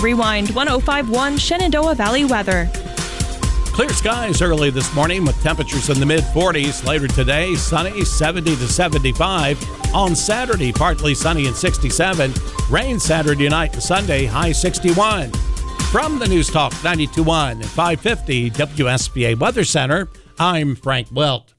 Rewind 105.1 Shenandoah Valley weather. Clear skies early this morning with temperatures in the mid-40s. Later today, sunny, 70 to 75. On Saturday, partly sunny and 67. Rain Saturday night and Sunday, high 61. From the News Talk 92.1 and 550 WSBA Weather Center, I'm Frank Welch.